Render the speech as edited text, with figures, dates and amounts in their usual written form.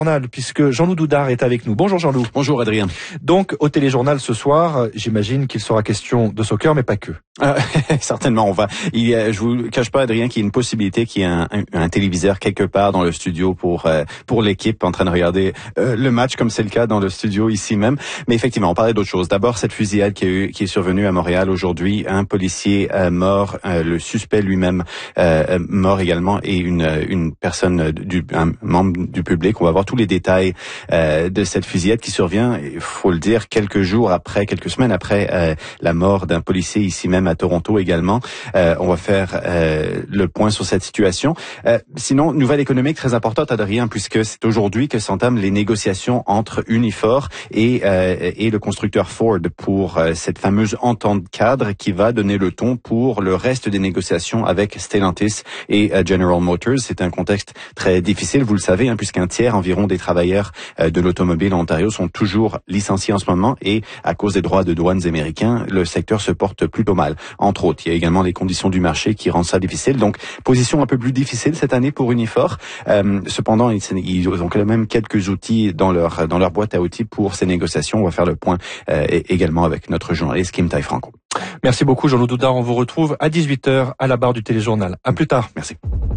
Puisque Jean-Loup Doudard est avec nous. Bonjour Jean-Loup. Bonjour Adrien. Donc au téléjournal ce soir, j'imagine qu'il sera question de soccer, mais pas que. Certainement, je vous cache pas Adrien qu'il y a une possibilité qu'il y ait un téléviseur quelque part dans le studio pour l'équipe en train de regarder le match comme c'est le cas dans le studio ici même. Mais effectivement, on parlait d'autre chose. D'abord cette fusillade qui est survenue à Montréal aujourd'hui, un policier mort, le suspect lui-même mort également et une personne un membre du public. On va voir tous les détails de cette fusillade qui survient, il faut le dire, quelques semaines après la mort d'un policier ici même à Toronto également. On va faire le point sur cette situation. Sinon, nouvelle économique très importante, Adrien, puisque c'est aujourd'hui que s'entament les négociations entre Unifor et le constructeur Ford pour cette fameuse entente cadre qui va donner le ton pour le reste des négociations avec Stellantis et General Motors. C'est un contexte très difficile, vous le savez, puisqu'un tiers environ des travailleurs de l'automobile en Ontario sont toujours licenciés en ce moment et à cause des droits de douanes américains, le secteur se porte plutôt mal. Entre autres, il y a également les conditions du marché qui rendent ça difficile. Donc, position un peu plus difficile cette année pour Unifor. Cependant, ils ont quand même quelques outils dans leur boîte à outils pour ces négociations. On va faire le point également avec notre journaliste Kim Tai-Franco. Merci beaucoup Jean-Loup Doudard. On vous retrouve à 18h à la barre du téléjournal. À plus tard. Merci.